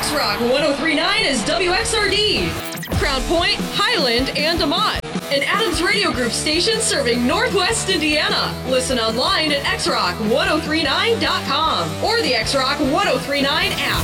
X-Rock 103.9 is WXRD. Crown Point, Highland, and Amott. An Adams Radio Group station serving Northwest Indiana. Listen online at xrock1039.com or the X-Rock 1039 app.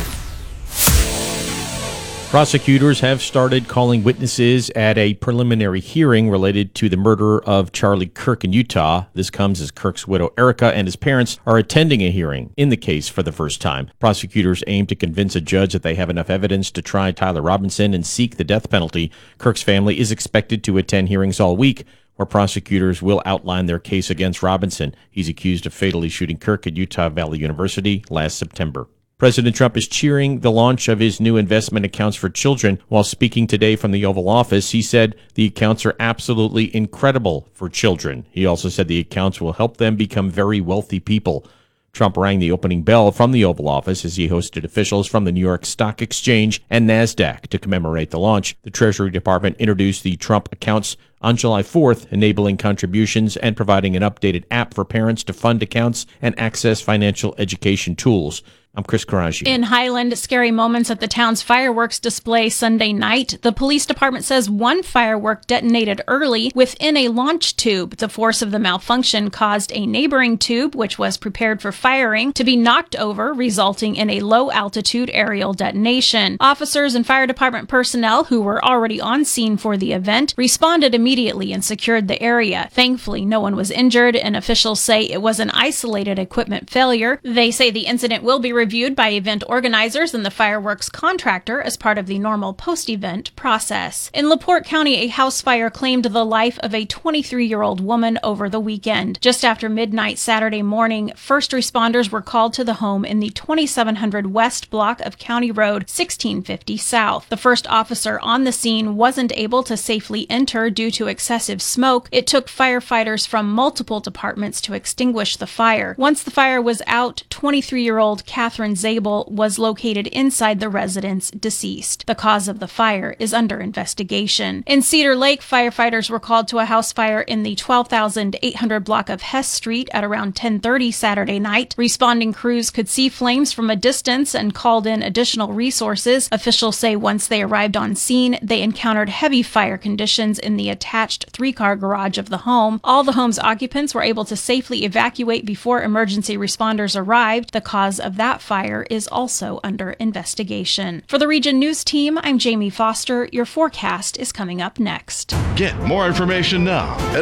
Prosecutors have started calling witnesses at a preliminary hearing related to the murder of Charlie Kirk in Utah. This comes as Kirk's widow, Erica, and his parents are attending a hearing in the case for the first time. Prosecutors aim to convince a judge that they have enough evidence to try Tyler Robinson and seek the death penalty. Kirk's family is expected to attend hearings all week, where prosecutors will outline their case against Robinson. He's accused of fatally shooting Kirk at Utah Valley University last September. President Trump is cheering the launch of his new investment accounts for children. While speaking today from the Oval Office, he said the accounts are absolutely incredible for children. He also said the accounts will help them become very wealthy people. Trump rang the opening bell from the Oval Office as he hosted officials from the New York Stock Exchange and NASDAQ to commemorate the launch. The Treasury Department introduced the Trump accounts on July 4th, enabling contributions and providing an updated app for parents to fund accounts and access financial education tools. I'm Chris Karaji. In Highland, scary moments at the town's fireworks display Sunday night. The police department says one firework detonated early within a launch tube. The force of the malfunction caused a neighboring tube, which was prepared for firing, to be knocked over, resulting in a low-altitude aerial detonation. Officers and fire department personnel who were already on scene for the event responded immediately and secured the area. Thankfully, no one was injured, and officials say it was an isolated equipment failure. They say the incident will be reviewed by event organizers and the fireworks contractor as part of the normal post-event process. In LaPorte County, a house fire claimed the life of a 23-year-old woman over the weekend. Just after midnight Saturday morning, first responders were called to the home in the 2700 West block of County Road 1650 South. The first officer on the scene wasn't able to safely enter due to excessive smoke. It took firefighters from multiple departments to extinguish the fire. Once the fire was out, 23-year-old Catherine Zabel was located inside the residence, deceased. The cause of the fire is under investigation. In Cedar Lake, firefighters were called to a house fire in the 12,800 block of Hess Street at around 10:30 Saturday night. Responding crews could see flames from a distance and called in additional resources. Officials say once they arrived on scene, they encountered heavy fire conditions in the attached three-car garage of the home. All the home's occupants were able to safely evacuate before emergency responders arrived. The cause of that fire is also under investigation. For the Region News Team, I'm Jamie Foster. Your forecast is coming up next. Get more information now at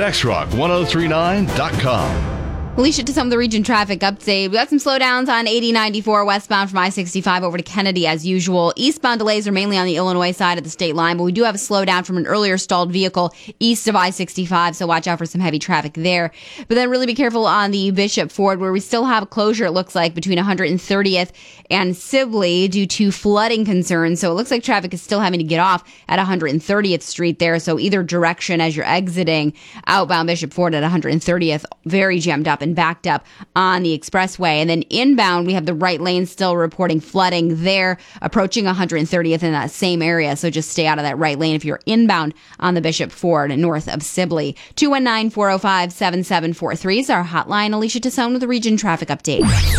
xrock1039.com. Alicia, to some of the region traffic update. We got some slowdowns on 8094 westbound from I-65 over to Kennedy as usual. Eastbound delays are mainly on the Illinois side of the state line, but we do have a slowdown from an earlier stalled vehicle east of I-65, so watch out for some heavy traffic there. But then really be careful on the Bishop Ford, where we still have a closure, it looks like, between 130th and Sibley due to flooding concerns. So it looks like traffic is still having to get off at 130th Street there. So either direction as you're exiting outbound Bishop Ford at 130th, very jammed up and backed up on the expressway. And then inbound, we have the right lane still reporting flooding there, approaching 130th in that same area. So just stay out of that right lane if you're inbound on the Bishop Ford north of Sibley. 219-405-7743 is our hotline. Alicia Tassone with the Region Traffic Update.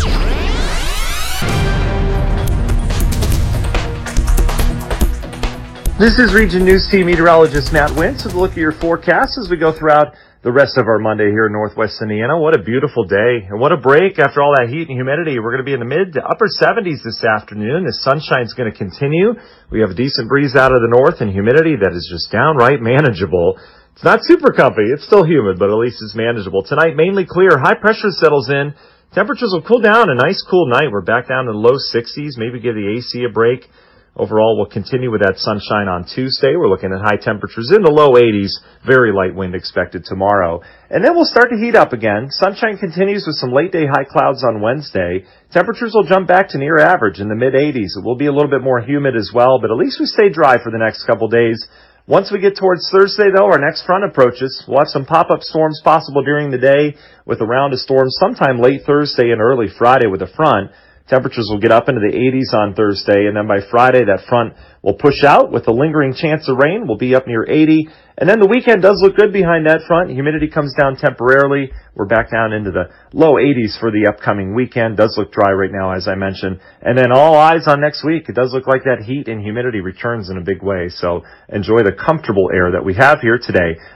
This is Region News Team meteorologist Matt Wintz with a look at your forecast as we go throughout the rest of our Monday here in Northwest Indiana. What a beautiful day, and what a break after all that heat and humidity. We're going to be in the mid to upper 70s this afternoon. The sunshine's going to continue. We have a decent breeze out of the north and humidity that is just downright manageable. It's not super comfy. It's still humid, but at least it's manageable. Tonight, mainly clear. High pressure settles in. Temperatures will cool down. A nice cool night. We're back down to the low 60s. Maybe give the AC a break. Overall, we'll continue with that sunshine on Tuesday. We're looking at high temperatures in the low 80s. Very light wind expected tomorrow. And then we'll start to heat up again. Sunshine continues with some late-day high clouds on Wednesday. Temperatures will jump back to near average in the mid-80s. It will be a little bit more humid as well, but at least we stay dry for the next couple days. Once we get towards Thursday, though, our next front approaches. We'll have some pop-up storms possible during the day with a round of storms sometime late Thursday and early Friday with a front. Temperatures will get up into the 80s on Thursday, and then by Friday, that front will push out with a lingering chance of rain. We'll be up near 80. And then the weekend does look good behind that front. Humidity comes down temporarily. We're back down into the low 80s for the upcoming weekend. Does look dry right now, as I mentioned. And then all eyes on next week. It does look like that heat and humidity returns in a big way. So enjoy the comfortable air that we have here today.